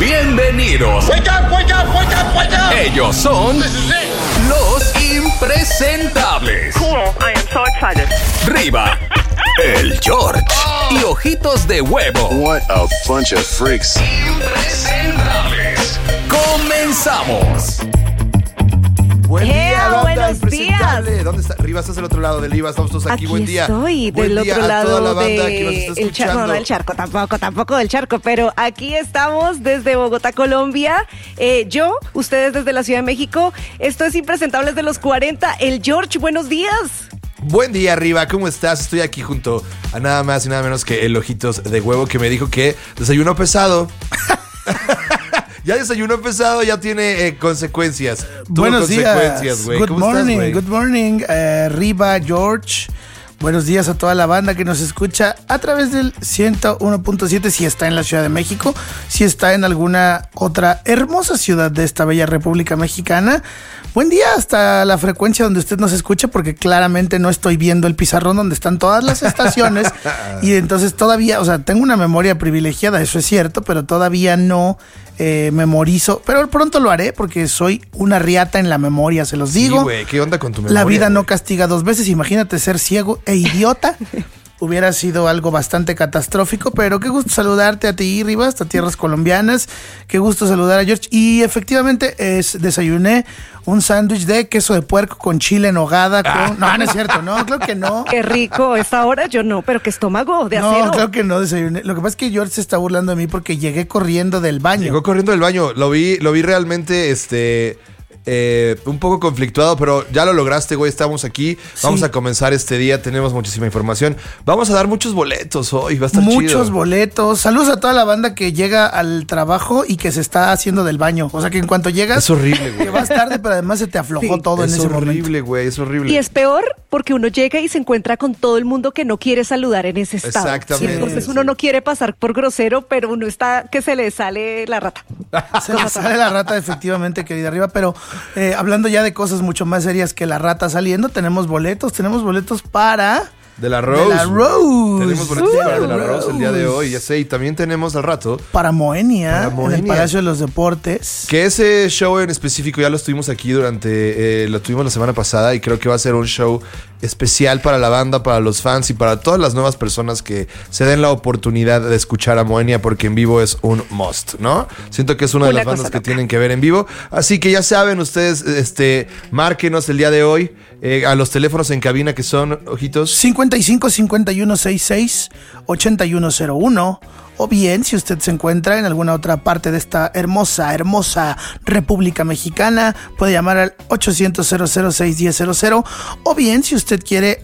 Bienvenidos. Wake up, wake up, wake up, wake up. Ellos son los impresentables. Cool, I am so excited. Riva, el George y Ojitos de Huevo. What a bunch of freaks. Impresentables. Comenzamos. Buen día, banda buenos impresentable. días. ¿Dónde está? Riva, estás del otro lado del IVA, estamos todos aquí. Buen día. Estoy Buen del día otro a lado toda la banda que nos está del charco. escuchando. No, del charco, tampoco del charco, pero aquí estamos desde Bogotá, Colombia. Ustedes desde la Ciudad de México. Esto es Impresentables de los 40. El George, buenos días. Buen día, Riva, ¿cómo estás? Estoy aquí junto a nada más y nada menos que el Ojitos de Huevo, que me dijo que desayuno pesado. Ya desayuno pesado, ya tiene consecuencias. Buenos días. Güey. Good ¿Cómo morning, estás, good morning, Riva, George. Buenos días a toda la banda que nos escucha a través del 101.7, si está en la Ciudad de México, si está en alguna otra hermosa ciudad de esta bella República Mexicana. Buen día hasta la frecuencia donde usted nos escucha, porque claramente no estoy viendo el pizarrón donde están todas las estaciones y entonces todavía, o sea, tengo una memoria privilegiada, eso es cierto, pero todavía no memorizo, pero pronto lo haré porque soy una riata en la memoria, se los digo. Sí, güey, ¿qué onda con tu memoria? La vida no güey? castiga dos veces, imagínate ser ciego e idiota. Hubiera sido algo bastante catastrófico, pero qué gusto saludarte a ti, Rivas, hasta tierras colombianas. Qué gusto saludar a George. Y efectivamente desayuné un sándwich de queso de puerco con chile en nogada. No, no es cierto, no, creo que no. Qué rico, esta hora yo no, pero qué estómago de acero. No, creo que no desayuné. Lo que pasa es que George se está burlando de mí porque llegué corriendo del baño. Llegó corriendo del baño, lo vi realmente, un poco conflictuado, pero ya lo lograste, güey. Estamos aquí, vamos a comenzar este día, tenemos muchísima información. Vamos a dar muchos boletos hoy, va a estar chido. Muchos boletos. Saludos a toda la banda que llega al trabajo y que se está haciendo del baño. O sea que en cuanto llegas, Es horrible, güey. que vas tarde, pero además se te aflojó todo en Es ese momento. horrible, güey, es horrible. Y es peor porque uno llega y se encuentra con todo el mundo que no quiere saludar en ese estado. Exactamente. Entonces uno no quiere pasar por grosero, pero uno está que se le sale la rata. Se me sale la rata, efectivamente, querida Riva, pero hablando ya de cosas mucho más serias que la rata saliendo, tenemos boletos para... De la Rose. De la Rose. Tenemos boletos para De la Rose el día de hoy, ya sé. Y también tenemos al rato Para Moenia, en el Moenia. Palacio de los Deportes. que ese show en específico ya lo estuvimos aquí lo tuvimos la semana pasada y creo que va a ser un show especial para la banda, para los fans y para todas las nuevas personas que se den la oportunidad de escuchar a Moenia, porque en vivo es un must, ¿no? Siento que es una de Una las bandas cosa que loca. tienen que ver en vivo. Así que ya saben ustedes, márquenos el día de hoy a los teléfonos en cabina que son, ojitos. 55 51 66 8101. O bien, si usted se encuentra en alguna otra parte de esta hermosa República Mexicana, puede llamar al 800 006 1000. O bien, si usted quiere